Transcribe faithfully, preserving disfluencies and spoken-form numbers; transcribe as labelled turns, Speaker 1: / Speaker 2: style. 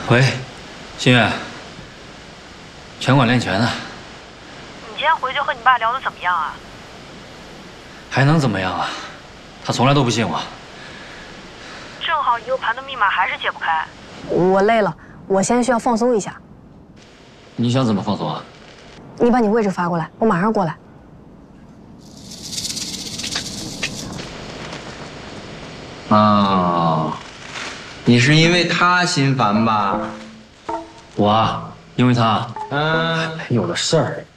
Speaker 1: 喂，心月，拳馆练拳呢。
Speaker 2: 你今天回去和你爸聊得怎么样啊？
Speaker 1: 还能怎么样啊？他从来都不信我。
Speaker 2: 正好 U 盘的密码还是解不开。
Speaker 3: 我累了，我现在需要放松一下。
Speaker 1: 你想怎么放松啊？
Speaker 3: 你把你位置发过来，我马上过来。
Speaker 4: 啊，你是因为他心烦吧？
Speaker 1: 我啊，因为他，
Speaker 4: 嗯，
Speaker 1: 有了事儿。